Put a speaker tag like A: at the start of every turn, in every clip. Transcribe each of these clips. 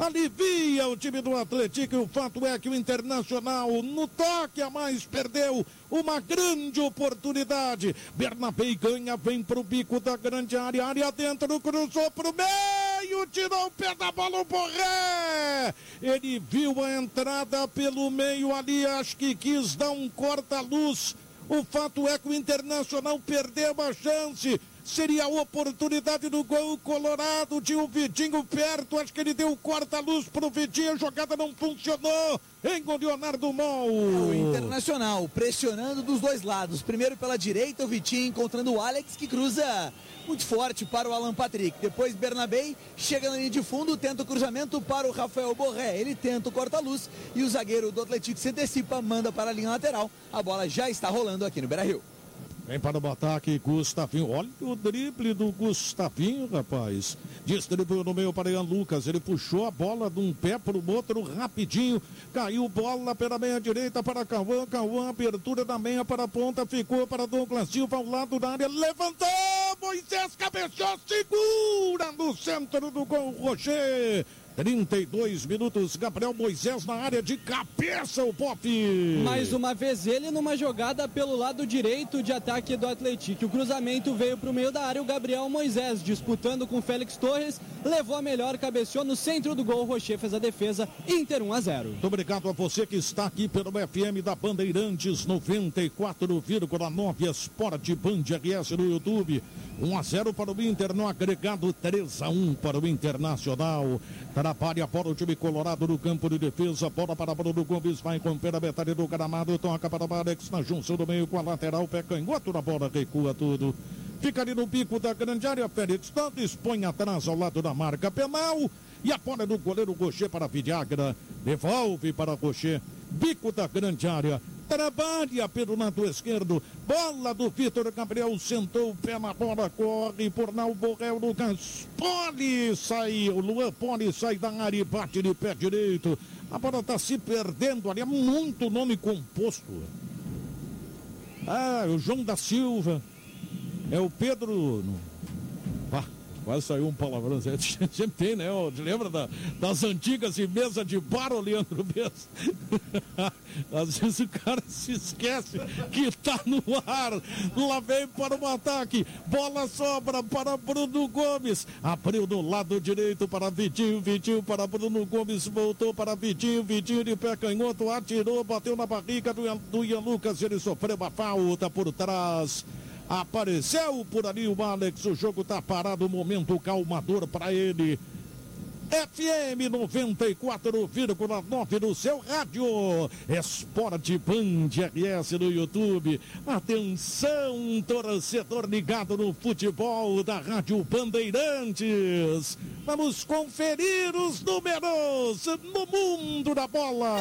A: alivia o time do Atlético. E o fato é que o Internacional, no toque a mais, perdeu uma grande oportunidade. Bernabé ganha, vem pro bico da grande área, área dentro, cruzou pro meio, tirou o pé da bola, o Borré. Ele viu a entrada pelo meio ali, acho que quis dar um corta-luz. O fato é que o Internacional perdeu a chance. Seria a oportunidade do gol colorado. Tinha o Vitinho perto, acho que ele deu corta-luz pro Vitinho, a jogada não funcionou. Em o Leonardo Mol.
B: O Internacional pressionando dos dois lados. Primeiro pela direita, o Vitinho encontrando o Alex, que cruza muito forte para o Alan Patrick. Depois Bernabé chega na linha de fundo, tenta o cruzamento para o Rafael Borré. Ele tenta o corta-luz e o zagueiro do Atlético se antecipa, manda para a linha lateral. A bola já está rolando aqui no Beira-Rio.
A: Vem para o ataque, Gustavinho. Olha o drible do Gustavinho, rapaz. Distribuiu no meio para Ian Lucas. Ele puxou a bola de um pé para o outro rapidinho. Caiu bola pela meia direita para Cauã. Cauã, abertura da meia para a ponta. Ficou para Douglas Silva ao lado da área. Levantou! Moisés cabeceou, segura no centro do gol, Rocher. 32 minutos, Gabriel Moisés na área de cabeça, o Pop.
C: Mais uma vez ele numa jogada pelo lado direito de ataque do Atlético. O cruzamento veio para o meio da área, o Gabriel Moisés disputando com o Félix Torres, levou a melhor, cabeceou no centro do gol, o Rocher fez a defesa, Inter 1-0.
A: Muito obrigado a você que está aqui pelo FM da Bandeirantes 94,9 Esporte Band RS no YouTube. 1-0 para o Inter no agregado, 3-1 para o Internacional. Trabalha fora o time colorado no campo de defesa. Bola para Bruno Gomes, vai romper a metade do gramado. Toca para o Alex na junção do meio com a lateral. Pé canhoto na bola, recua tudo. Fica ali no bico da grande área. Félix Torres põe atrás ao lado da marca penal. E a bola do goleiro Rocher para Vidagra. Devolve para Rocher. Bico da grande área. Trabalha pelo lado esquerdo. Bola do Vitor Gabriel. Sentou o pé na bola. Corre por lá o Borré. Lucas Poli saiu. Luan Poli sai da área e bate de pé direito. A bola está se perdendo ali. É muito nome composto. O João da Silva. É o Pedro. Quase saiu um palavrão. Sempre tem, né? Lembra das antigas e mesa de bar, Leandro Bessa? Às vezes o cara se esquece que tá no ar. Lá vem para o ataque. Bola sobra para Bruno Gomes. Abriu do lado direito para Vitinho. Vitinho para Bruno Gomes. Voltou para Vitinho. Vitinho de pé canhoto. Atirou, bateu na barriga do Ian Lucas. Ele sofreu uma falta por trás. Apareceu por ali o Alex, o jogo tá parado, momento calmador para ele. FM 94,9 no seu rádio. Esporte Band RS no YouTube. Atenção, torcedor ligado no futebol da Rádio Bandeirantes. Vamos conferir os números no mundo da bola.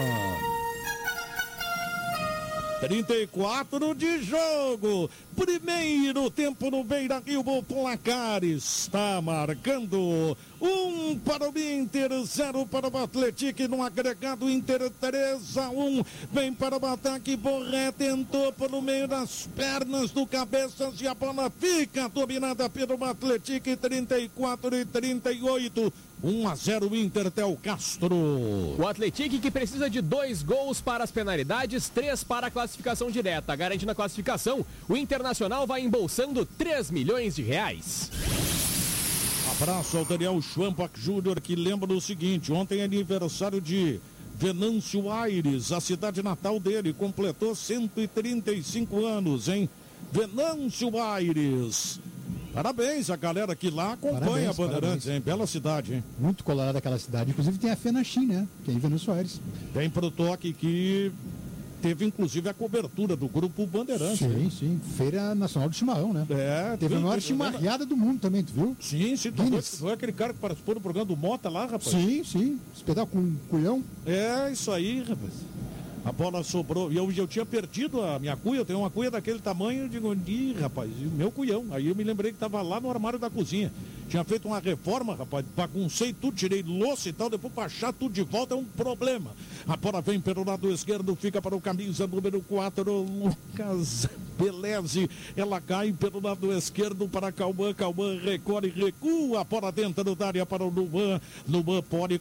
A: 34 de jogo. Primeiro tempo no Beira-Rio. O placar está marcando 1 para o Inter, 0 para o Atlético. No agregado, Inter 3-1. Vem para o ataque. Borré tentou pelo meio das pernas do Cabeças e a bola fica dominada pelo Atlético. 34 e 38. 1-0 Inter, Theo Castro.
D: O Atlético, que precisa de 2 gols para as penalidades, 3 para a classificação direta. Garantindo a classificação, o Internacional vai embolsando 3 milhões de reais.
A: Abraço ao Daniel Schwampak Júnior, que lembra o seguinte: ontem é aniversário de Venâncio Aires, a cidade natal dele, completou 135 anos, hein? Venâncio Aires. Parabéns a galera que lá acompanha a Bandeirantes, hein? Bela cidade, hein?
E: Muito colorada aquela cidade. Inclusive tem a Fenachim, né? Que é em Venâncio Aires.
A: Vem pro toque que teve inclusive a cobertura do grupo Bandeirantes.
E: Sim,
A: né?
E: sim. Feira Nacional do Chimarrão, né? Teve a maior chimarreada do mundo também, tu viu?
A: Sim. Foi aquele cara que participou do programa do Mota lá, rapaz?
E: Sim. Espetáculo com culhão.
A: É, isso aí, rapaz. A bola sobrou, e eu tinha perdido a minha cuia, eu tenho uma cuia daquele tamanho, eu digo, rapaz, e o meu cuião. Aí eu me lembrei que estava lá no armário da cozinha. Tinha feito uma reforma, rapaz, baguncei tudo, tirei louça e tal, depois para achar tudo de volta é um problema. A bola vem pelo lado esquerdo, fica para o camisa número 4, Lucas Beleze. Ela cai pelo lado esquerdo para Cauã recolhe, recua, a bola dentro da área para o Luan pode